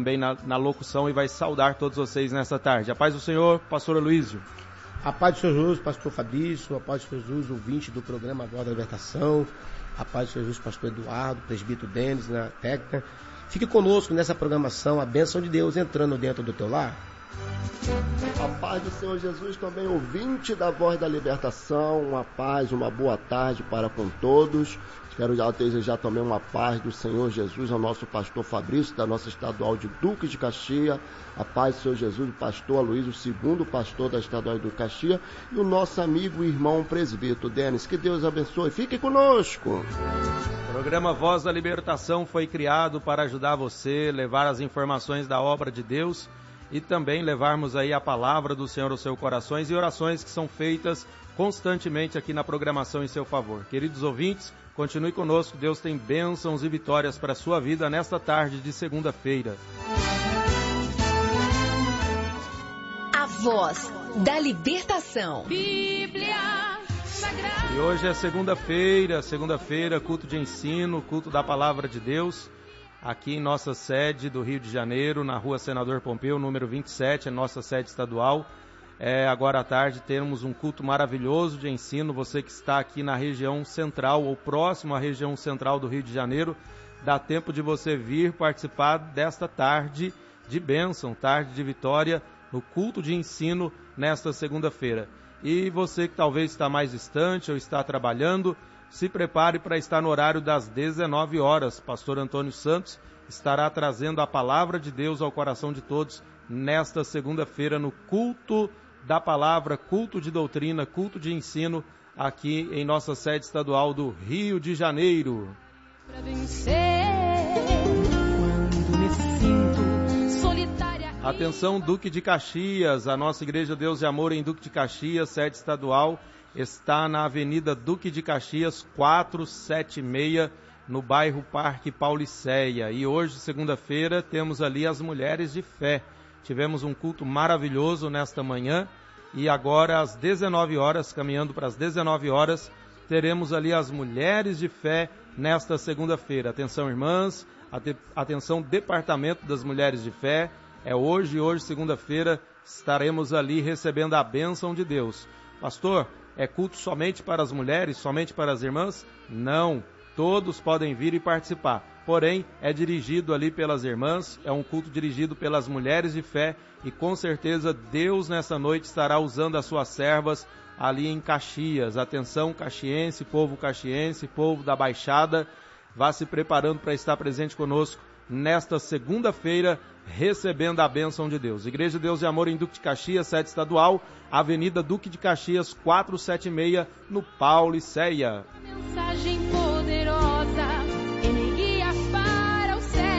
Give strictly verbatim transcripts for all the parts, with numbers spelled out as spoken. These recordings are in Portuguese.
também na, na locução e vai saudar todos vocês nessa tarde. A paz do Senhor, pastor Aloysio. A paz do Senhor Jesus, pastor Fabrício, a paz do Senhor Jesus, ouvinte do programa Voz da Libertação, a paz do Senhor Jesus, pastor Eduardo, presbítero Denis, na técnica. Fique conosco nessa programação, a bênção de Deus entrando dentro do teu lar. A paz do Senhor Jesus, também ouvinte da Voz da Libertação, uma paz, uma boa tarde para com todos. Quero já desejar também uma paz do Senhor Jesus ao nosso pastor Fabrício, da nossa estadual de Duque de Caxias. A paz do Senhor Jesus, o pastor Aloysio, o segundo pastor da estadual de Duque de Caxias. E o nosso amigo e irmão presbítero Denis. Que Deus abençoe. Fique conosco. O programa Voz da Libertação foi criado para ajudar você, levar as informações da obra de Deus e também levarmos aí a palavra do Senhor aos seus corações e orações que são feitas constantemente aqui na programação em seu favor. Queridos ouvintes, continue conosco, Deus tem bênçãos e vitórias para a sua vida nesta tarde de segunda-feira. A Voz da Libertação. Bíblia Sagrada. E hoje é segunda-feira, segunda-feira, culto de ensino, culto da palavra de Deus, aqui em nossa sede do Rio de Janeiro, na rua Senador Pompeu, número vinte e sete, a nossa sede estadual. É, agora à tarde temos um culto maravilhoso de ensino. Você que está aqui na região central ou próximo à região central do Rio de Janeiro, dá tempo de você vir participar desta tarde de bênção, tarde de vitória, no culto de ensino nesta segunda-feira. E você que talvez está mais distante ou está trabalhando, se prepare para estar no horário das dezenove horas. Pastor Antônio Santos estará trazendo a palavra de Deus ao coração de todos nesta segunda-feira no culto da palavra, culto de doutrina, culto de ensino, aqui em nossa sede estadual do Rio de Janeiro. Pra vencer, quando me sinto solitária. Atenção, Duque de Caxias, a nossa Igreja Deus e Amor em Duque de Caxias, sede estadual, está na Avenida Duque de Caxias, quatrocentos e setenta e seis, no bairro Parque Pauliceia. E hoje, segunda-feira, temos ali as Mulheres de Fé. Tivemos um culto maravilhoso nesta manhã e agora às dezenove horas, caminhando para as dezenove horas, teremos ali as Mulheres de Fé nesta segunda-feira. Atenção, irmãs, atenção, Departamento das Mulheres de Fé. É hoje e hoje, segunda-feira, estaremos ali recebendo a bênção de Deus. Pastor, é culto somente para as mulheres, somente para as irmãs? Não, todos podem vir e participar. Porém, é dirigido ali pelas irmãs, é um culto dirigido pelas mulheres de fé e com certeza Deus nessa noite estará usando as suas servas ali em Caxias. Atenção, caxiense, povo caxiense, povo da Baixada, vá se preparando para estar presente conosco nesta segunda-feira, recebendo a bênção de Deus. Igreja Deus e Amor em Duque de Caxias, sede estadual, Avenida Duque de Caxias, quatrocentos e setenta e seis, no Pauliceia. Mensagem poderosa, energias para o céu.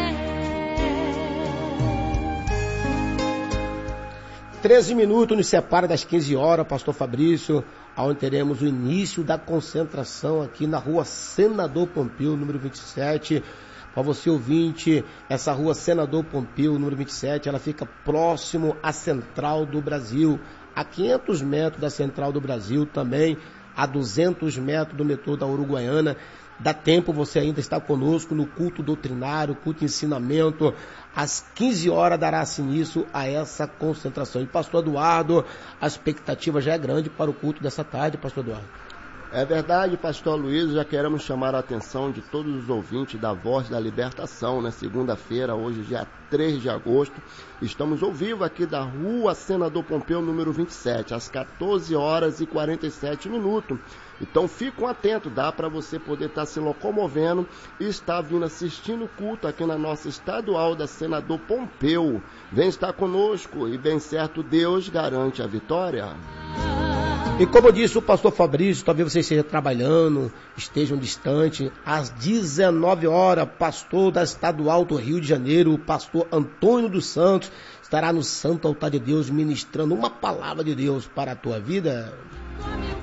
treze minutos nos separa das quinze horas, pastor Fabrício, onde teremos o início da concentração aqui na rua Senador Pompeu, número vinte e sete. Para você ouvinte, essa rua Senador Pompeu, número vinte e sete, ela fica próximo à Central do Brasil, a quinhentos metros da Central do Brasil, também a duzentos metros do metrô da Uruguaiana. Dá tempo, você ainda está conosco no culto doutrinário, culto de ensinamento. Às quinze horas dará-se início a essa concentração. E pastor Eduardo, a expectativa já é grande para o culto dessa tarde, pastor Eduardo. É verdade, pastor Aloysio, já queremos chamar a atenção de todos os ouvintes da Voz da Libertação, na segunda-feira, hoje dia três de agosto, estamos ao vivo aqui da rua Senador Pompeu, número vinte e sete, às quatorze horas e quarenta e sete minutos. Então fiquem atentos, dá para você poder estar se locomovendo e estar vindo assistindo o culto aqui na nossa estadual da Senador Pompeu. Vem estar conosco e bem certo Deus garante a vitória. E como disse o pastor Fabrício, talvez você esteja trabalhando, estejam distante, às dezenove horas, pastor da Estadual do Rio de Janeiro, o pastor Antônio dos Santos, estará no Santo Altar de Deus ministrando uma palavra de Deus para a tua vida.